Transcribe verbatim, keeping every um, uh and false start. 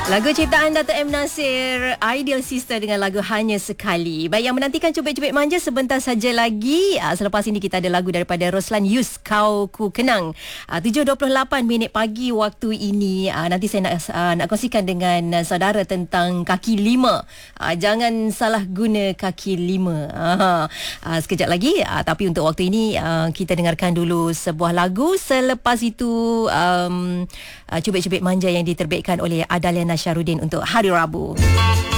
Lagu ciptaan Dato' M. Nasir, Ideal Sister dengan lagu Hanya Sekali. Baik, yang menantikan Cubit-Cubit Manja sebentar saja lagi. Uh, selepas ini kita ada lagu daripada Roslan Yus, Kau Ku Kenang. Uh, tujuh dua puluh lapan minit pagi waktu ini. Uh, nanti saya nak, uh, nak kongsikan dengan uh, saudara tentang kaki lima. Uh, jangan salah guna kaki lima. Uh, uh, sekejap lagi. Uh, tapi untuk waktu ini, uh, kita dengarkan dulu sebuah lagu. Selepas itu, um, uh, Cubit-Cubit Manja yang diterbitkan oleh Adaliana Syarudin untuk hari Rabu.